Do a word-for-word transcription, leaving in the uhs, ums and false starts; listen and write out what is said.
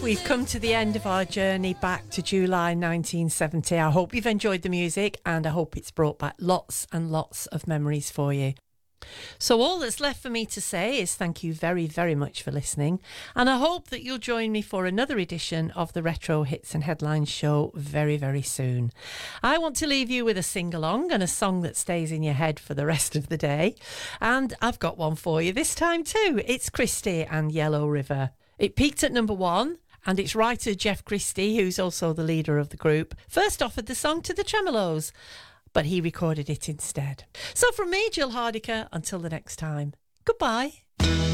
we've come to the end of our journey back to July nineteen seventy. I hope you've enjoyed the music and I hope it's brought back lots and lots of memories for you. So all that's left for me to say is thank you very, very much for listening, and I hope that you'll join me for another edition of the Retro Hits and Headlines show very, very soon. I want to leave you with a sing-along and a song that stays in your head for the rest of the day, and I've got one for you this time too. It's Christie and Yellow River. It peaked at number one, and its writer Jeff Christie, who's also the leader of the group, first offered the song to the Tremeloes, but he recorded it instead. So from me, Jill Hardiker, until the next time, goodbye.